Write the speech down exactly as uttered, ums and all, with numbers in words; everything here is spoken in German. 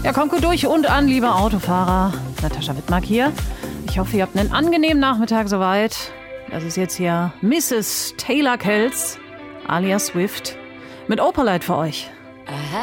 Ja, kommt gut durch und an, liebe Autofahrer. Natascha Wittmark hier. Ich hoffe, ihr habt einen angenehmen Nachmittag soweit. Das ist jetzt hier Misses Taylor Kells, alias Swift, mit Opalite für euch.